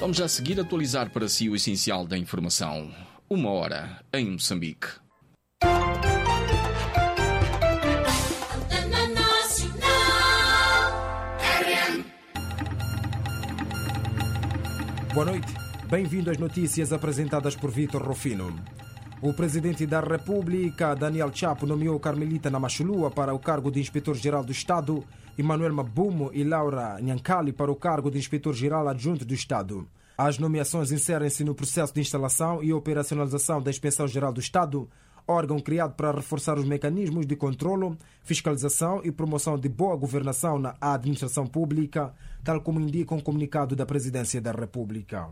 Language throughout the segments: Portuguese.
Vamos já seguir atualizar para si o essencial da informação. 1 hora em Moçambique. Boa noite. Bem-vindo às notícias apresentadas por Vítor Rufino. O presidente da República, Daniel Chapo, nomeou Carmelita Namachulua para o cargo de Inspetor-Geral do Estado e Manuel Mabumo e Laura Nhankali para o cargo de Inspetor-Geral Adjunto do Estado. As nomeações inserem-se no processo de instalação e operacionalização da Inspeção-Geral do Estado, órgão criado para reforçar os mecanismos de controlo, fiscalização e promoção de boa governação na administração pública, tal como indica um comunicado da Presidência da República.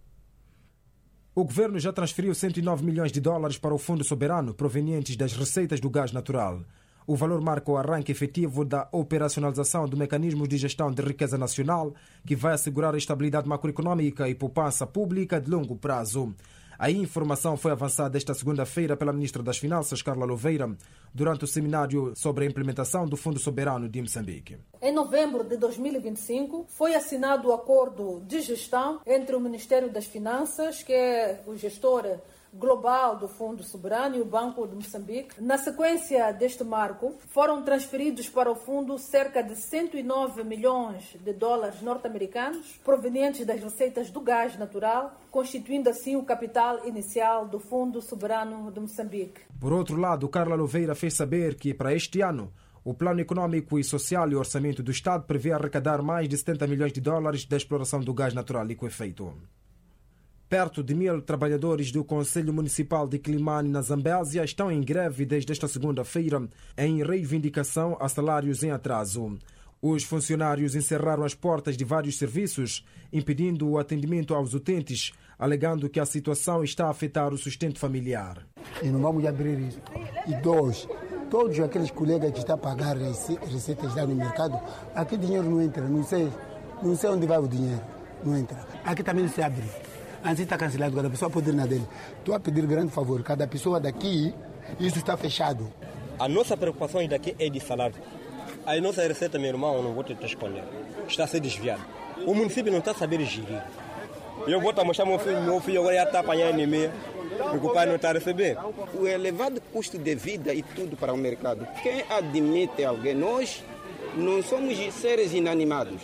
O governo já transferiu 109 milhões de dólares para o Fundo Soberano provenientes das receitas do gás natural. O valor marca o arranque efetivo da operacionalização do mecanismo de gestão de riqueza nacional, que vai assegurar a estabilidade macroeconômica e poupança pública de longo prazo. A informação foi avançada esta segunda-feira pela Ministra das Finanças, Carla Louveira, durante o seminário sobre a implementação do Fundo Soberano de Moçambique. Em novembro de 2025, foi assinado o acordo de gestão entre o Ministério das Finanças, que é o gestor global do Fundo Soberano, e o Banco de Moçambique. Na sequência deste marco, foram transferidos para o fundo cerca de 109 milhões de dólares norte-americanos, provenientes das receitas do gás natural, constituindo assim o capital inicial do Fundo Soberano de Moçambique. Por outro lado, Carla Louveira fez saber que, para este ano, o Plano Econômico e Social e o Orçamento do Estado prevê arrecadar mais de 70 milhões de dólares da exploração do gás natural liquefeito. Perto de 1.000 trabalhadores do Conselho Municipal de Climane, na Zambésia, estão em greve desde esta segunda-feira em reivindicação a salários em atraso. Os funcionários encerraram as portas de vários serviços, impedindo o atendimento aos utentes, alegando que a situação está a afetar o sustento familiar. E não vamos abrir isso. E dois, todos aqueles colegas que estão a pagar receitas lá no mercado, aqui o dinheiro não entra, não sei onde vai o dinheiro, não entra. Aqui também não se abre. Antes está cancelado, cada pessoa pode ir na dele. Estou a pedir grande favor, cada pessoa daqui, isso está fechado. A nossa preocupação daqui é de salário. A nossa receita, meu irmão, eu não vou te esconder, está a ser desviada. O município não está a saber gerir. Eu vou mostrar meu filho agora já está apanhando anemia, o pai não está a receber. O elevado custo de vida e tudo para o mercado. Quem admite alguém? Nós não somos seres inanimados.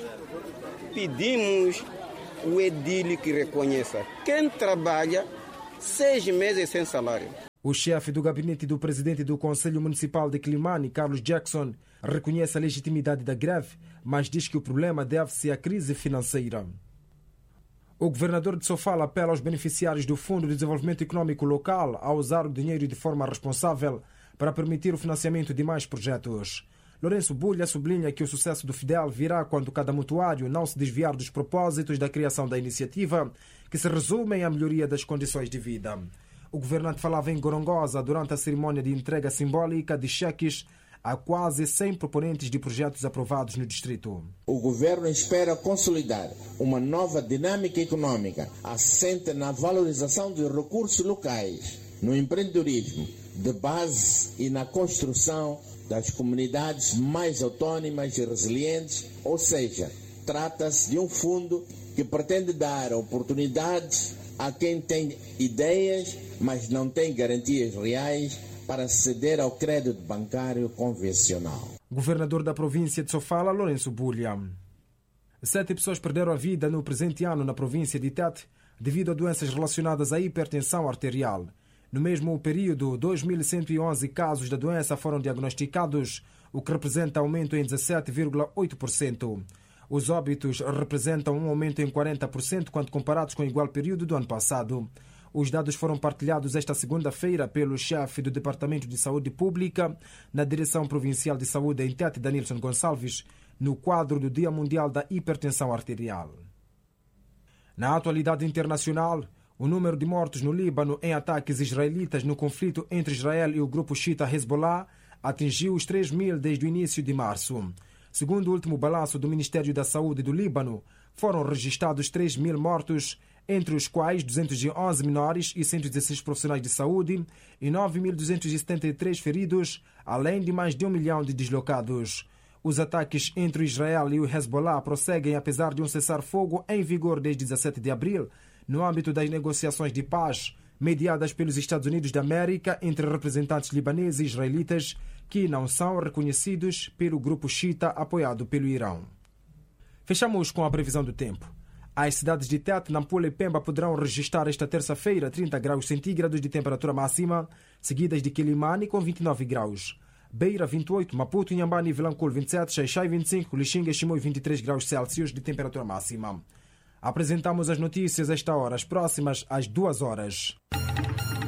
Pedimos o edil que reconheça. Quem trabalha 6 meses sem salário. O chefe do gabinete do presidente do Conselho Municipal de Climane, Carlos Jackson, reconhece a legitimidade da greve, mas diz que o problema deve-se à crise financeira. O governador de Sofala apela aos beneficiários do Fundo de Desenvolvimento Econômico Local a usar o dinheiro de forma responsável para permitir o financiamento de mais projetos. Lourenço Bulha sublinha que o sucesso do FIDEL virá quando cada mutuário não se desviar dos propósitos da criação da iniciativa, que se resumem à melhoria das condições de vida. O governante falava em Gorongosa durante a cerimónia de entrega simbólica de cheques a quase 100 proponentes de projetos aprovados no distrito. O governo espera consolidar uma nova dinâmica econômica assente na valorização dos recursos locais, no empreendedorismo de base e na construção das comunidades mais autónomas e resilientes, ou seja, trata-se de um fundo que pretende dar oportunidades a quem tem ideias, mas não tem garantias reais para ceder ao crédito bancário convencional. Governador da província de Sofala, Lourenço Bulha. 7 pessoas perderam a vida no presente ano na província de Tete devido a doenças relacionadas à hipertensão arterial. No mesmo período, 2.111 casos da doença foram diagnosticados, o que representa aumento em 17,8%. Os óbitos representam um aumento em 40% quando comparados com o igual período do ano passado. Os dados foram partilhados esta segunda-feira pelo chefe do Departamento de Saúde Pública na Direção Provincial de Saúde em Tete, Danilson Gonçalves, no quadro do Dia Mundial da Hipertensão Arterial. Na atualidade internacional, o número de mortos no Líbano em ataques israelitas no conflito entre Israel e o grupo xiita Hezbollah atingiu os 3.000 desde o início de março. Segundo o último balanço do Ministério da Saúde do Líbano, foram registrados 3.000 mortos, entre os quais 211 menores e 116 profissionais de saúde e 9.273 feridos, além de mais de 1 milhão de deslocados. Os ataques entre Israel e o Hezbollah prosseguem apesar de um cessar-fogo em vigor desde 17 de abril, no âmbito das negociações de paz mediadas pelos Estados Unidos da América entre representantes libaneses e israelitas que não são reconhecidos pelo grupo xiita apoiado pelo Irão. Fechamos com a previsão do tempo. As cidades de Tete, Nampula e Pemba poderão registrar esta terça-feira 30 graus centígrados de temperatura máxima, seguidas de Quilimane com 29 graus. Beira 28, Maputo, Inhambane e Vilanculo 27, Xaixai 25, Lixinga e Chimoio 23 graus Celsius de temperatura máxima. Apresentamos as notícias a esta hora, as próximas às 2 horas.